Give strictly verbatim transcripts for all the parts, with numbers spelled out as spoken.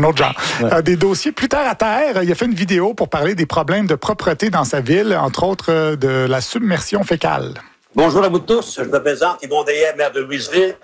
un autre genre. Ouais. Euh, des dossiers plus terre à terre. Il a fait une vidéo pour parler des problèmes de propreté dans sa ville, entre autres euh, de la submersion fécale. Bonjour à vous tous. Je me présente Yvon Dayet, maire de Louisville.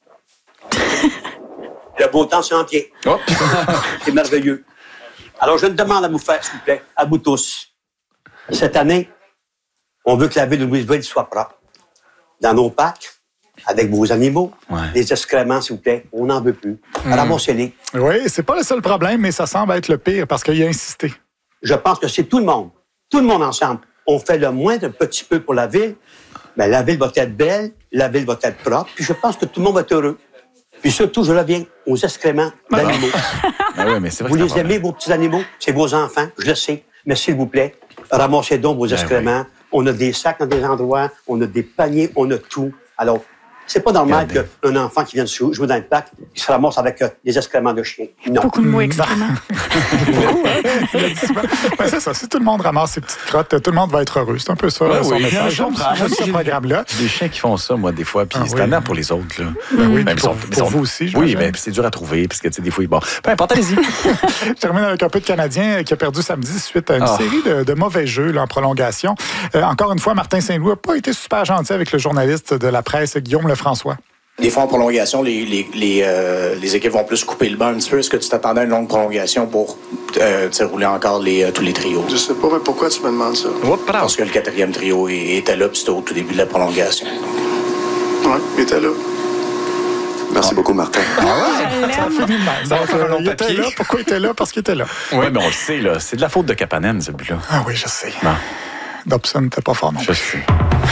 Le beau temps sur un pied. Oh. C'est merveilleux. Alors, je demande à vous faire, s'il vous plaît, à vous tous. Cette année, on veut que la ville de Louisville soit propre. Dans nos parcs, avec vos animaux, ouais. Les excréments, s'il vous plaît, on n'en veut plus. Mmh. Ramassez-les. Oui, c'est pas le seul problème, mais ça semble être le pire parce qu'il a insisté. Je pense que c'est tout le monde, tout le monde ensemble. On fait le moins d'un petit peu pour la ville, mais la ville va être belle, la ville va être propre, puis je pense que tout le monde va être heureux. Puis surtout, je reviens aux excréments d'animaux. Ah oui, mais c'est vrai vous que les aimez, vos petits animaux, c'est vos enfants, je le sais, mais s'il vous plaît, ramassez donc vos excréments. Ben oui. On a des sacs dans des endroits, on a des paniers, on a tout. Alors, c'est pas normal qu'un enfant qui vient de jouer dans le parc, il se ramasse avec euh, des excréments de chien. Non. Beaucoup de mots excréments. Beaucoup, hein? Ben, c'est ça. Si tout le monde ramasse ses petites crottes, tout le monde va être heureux. C'est un peu ça, ouais, son oui, message. J'aime ce programme-là. J'ai des chiens qui font ça, moi, des fois, puis ah, c'est tannant oui. pour les autres. Là. Ben oui, ben, pour, sont, pour sont, vous aussi, je Oui, mais c'est dur à trouver, parce que, tu sais, des fois, bon. Peu importe, allez-y. Je termine avec un peu de Canadien qui a perdu samedi suite à une oh. série de, de mauvais jeux là, en prolongation. Euh, encore une fois, Martin Saint-Louis n'a pas été super gentil avec le journaliste de la presse, Guillaume Lefrançois. Des fois, en prolongation, les, les, les, euh, les équipes vont plus couper le banc un petit peu. Est-ce que tu t'attendais à une longue prolongation pour euh, rouler encore les, euh, tous les trios? Je sais pas, mais pourquoi tu me demandes ça? Parce que le quatrième trio était là, puis c'était au tout début de la prolongation. Oui, il était là. Merci ah. beaucoup, Martin. Ah ouais? Ça a fini de mal. Ça va faire un long il papier. Était là. Pourquoi il était là? Parce qu'il était là. Oui, mais on le sait, là. C'est de la faute de Kapanen, ce but-là. Ah oui, je sais. Non. Dobson n'était pas fort non plus. Je sais.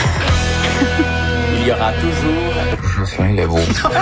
Il y aura toujours... Jocelyn Leveau.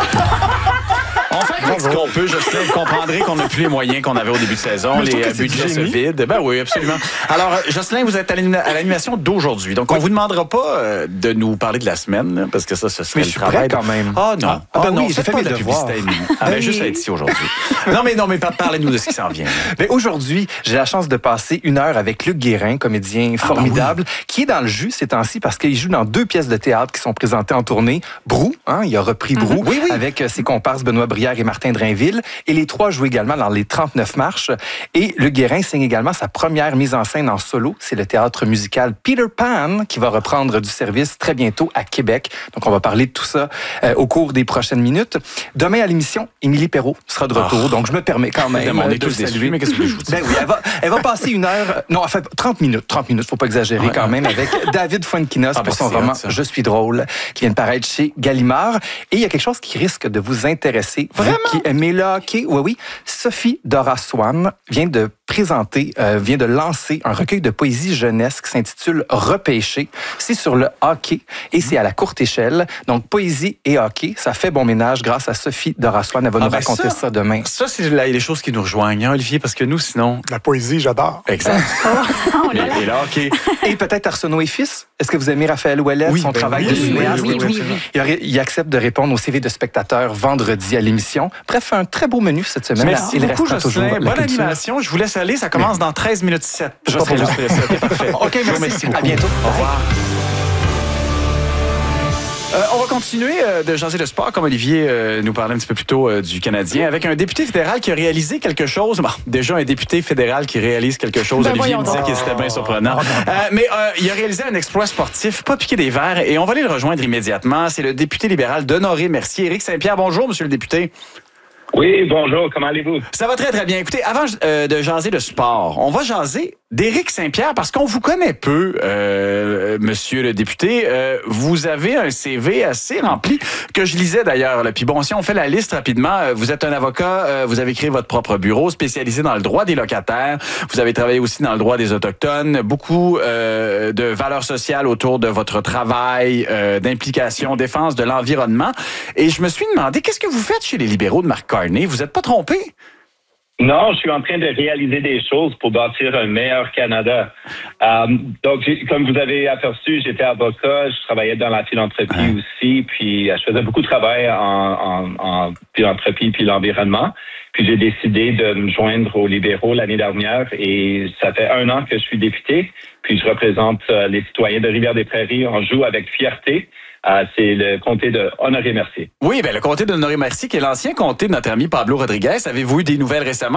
On fait avec ce qu'on peut, Jocelyn. Vous comprendrez qu'on n'a plus les moyens qu'on avait au début de saison. Mais les budgets se vident. Ben oui, absolument. Alors, Jocelyn, vous êtes à l'animation d'aujourd'hui. Donc, on ne vous demandera pas de nous parler de la semaine, parce que ça, ce serait mais le je travail. Prêt quand même. Ah non. Ah, ah ben non, oui, j'ai fait mes devoirs. Ah ben juste à être ici aujourd'hui. non, mais non, mais parlez-nous de ce qui s'en vient. Ben aujourd'hui, j'ai la chance de passer une heure avec Luc Guérin, comédien formidable, ah, oui. qui est dans le jus ces temps-ci parce qu'il joue dans deux pièces de théâtre qui sont présentées en tournée. Brou, hein, il a repris Brou, mm-hmm. oui, oui. avec ses comparses Benoît Brière et Martin Drainville. Et les trois jouent également dans les trente-neuf marches. Et Luc Guérin signe également sa première mise en scène en solo. C'est le théâtre musical Peter Pan qui va reprendre du service très bientôt à Québec. Donc, on va parler de tout ça euh, au cours des prochaines minutes. Demain à l'émission, Émilie Perrault sera de retour. Oh. Donc, je me permets quand même on est de tous déçus, mais qu'est-ce que je vous dis? Ben oui, elle va, elle va passer une heure... Non, en fait, trente minutes. trente minutes, faut pas exagérer ouais. quand même, avec David Fuenquinos ah, pour ben son roman « Je suis drôle » qui vient de paraître chez Gallimard. Et il y a quelque chose qui risque de vous intéresser. Vraiment? Vous qui aimez le hockey, oui, oui. Sophie Dora Swan vient de présenter, euh, vient de lancer un recueil de poésie jeunesse qui s'intitule Repêché. C'est sur le hockey et c'est à la courte échelle. Donc, poésie et hockey, ça fait bon ménage grâce à Sophie Dora Swan. Elle va ah nous ben raconter ça, ça demain. Ça, c'est les choses qui nous rejoignent, hein, Olivier, parce que nous, sinon... La poésie, j'adore. Exact. oh, et, et le hockey. Et peut-être Arsenault et Fils. Est-ce que vous aimez Raphaël Ouellet, oui, son ben travail oui, de cinéaste? Oui, oui, oui, oui. Il, il accepte de répondre au C V de spectateurs vendredi à l'émission. Bref, un très beau menu cette semaine. Merci il beaucoup, Jocelyn. Bonne culture. Animation. Je vous laisse aller. Ça commence dans treize minutes sept. Je serai là. Parfait. OK, merci. merci à bientôt. Au revoir. Euh, on va continuer euh, de jaser de sport, comme Olivier euh, nous parlait un petit peu plus tôt euh, du Canadien, avec un député fédéral qui a réalisé quelque chose. Bon, déjà, un député fédéral qui réalise quelque chose. Ben Olivier me disait que c'était bien surprenant. Euh, mais euh, il a réalisé un exploit sportif, pas piqué des verres, et on va aller le rejoindre immédiatement. C'est le député libéral d'Honoré-Mercier, Éric Saint-Pierre. Bonjour, monsieur le député. Oui, bonjour, comment allez-vous? Ça va très, très bien. Écoutez, avant euh, de jaser de sport, on va jaser d'Éric Saint-Pierre parce qu'on vous connaît peu, euh, monsieur le député. Euh, vous avez un C V assez rempli, que je lisais d'ailleurs. Puis bon, si on fait la liste rapidement, vous êtes un avocat, euh, vous avez créé votre propre bureau spécialisé dans le droit des locataires. Vous avez travaillé aussi dans le droit des Autochtones. Beaucoup euh, de valeurs sociales autour de votre travail, euh, d'implication, défense de l'environnement. Et je me suis demandé, qu'est-ce que vous faites chez les libéraux de Marc Carney? Vous n'êtes pas trompé? Non, je suis en train de réaliser des choses pour bâtir un meilleur Canada. Euh, donc, comme vous avez aperçu, j'étais avocat, je travaillais dans la philanthropie ouais. aussi, puis je faisais beaucoup de travail en, en, en philanthropie puis l'environnement. Puis j'ai décidé de me joindre aux libéraux l'année dernière et ça fait un an que je suis député. Puis je représente les citoyens de Rivière-des-Prairies. On joue avec fierté. Euh, c'est le comté de Honoré-Mercier. Oui, ben le comté de Honoré-Mercier, qui est l'ancien comté de notre ami Pablo Rodriguez. Avez-vous eu des nouvelles récemment?